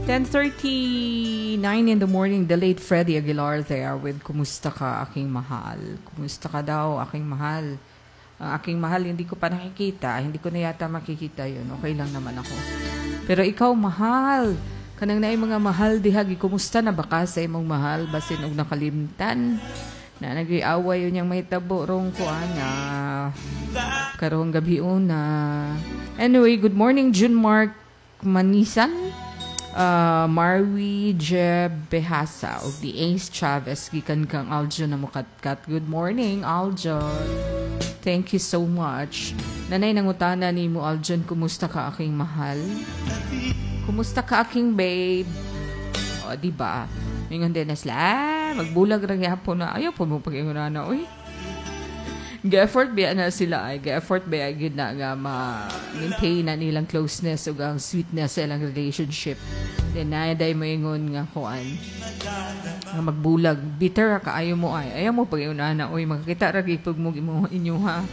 10:39 in the morning, the late Freddie Aguilar there with Kumusta Ka Aking Mahal. Kumusta ka daw aking mahal? Ang aking mahal hindi ko pa nakikita, hindi ko na yata makikita yun. Okay lang naman ako. Pero ikaw mahal, kanang na mga mahal dihagi, kumusta na baka sa imong mahal basin og nakalimtan na nag-iaway yun yung may tabo rong kuana karong gabi una. Anyway, good morning June Mark Manisan, Marwi Jeb Behasa o the Ace Chavez gikan kang Aljo na mukatkat. Good morning Aljo, thank you so much. Nanay nangutana ni mo Aljon, kumusta ka aking mahal? Kumusta ka aking babe? O diba mingon din na sila magbulag ra gyapon na ayaw po mo pag-inguna na uy. Ga-effort ba na sila ay ga-effort ba gid na nga ma-maintain na nilang closeness ug ang sweetness sa ilang relationship. Then day mo ingon nga kuan nga magbulag bitter ka ayaw mo ay ayaw mo pag-inguna na uy makakita ra gyud pag mo inyo ha.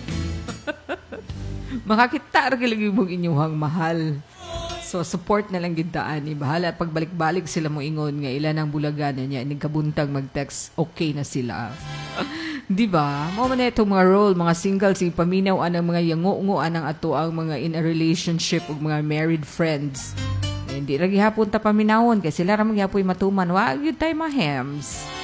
Makakita ra gyud mo inyuhang mahal. So, support na lang gidaan. Bahala, pagbalik-balik sila mo ingon nga ilan ang bulaganan niya. Nagkabuntag mag-text, okay na sila. Diba? Mao man itong mga role, mga singles, yung paminaw ang mga yango-ngoan ang ato ang mga in a relationship o mga married friends. Hindi lagi hapon ta paminawon kasi sila ramang yapoy matuman. Wag yun tayo mahems.